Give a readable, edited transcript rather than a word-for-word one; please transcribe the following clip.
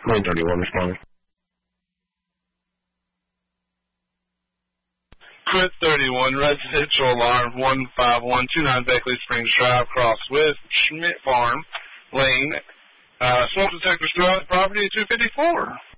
Lane 31 responding. Quit 31, residential alarm 15129 Beckley Springs Drive, cross with Schmidt Farm Lane. Smoke detector still at the property at 254.